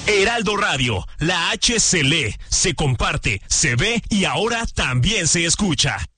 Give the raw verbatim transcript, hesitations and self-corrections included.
Heraldo Radio, la H se lee, se comparte, se ve y ahora también se escucha.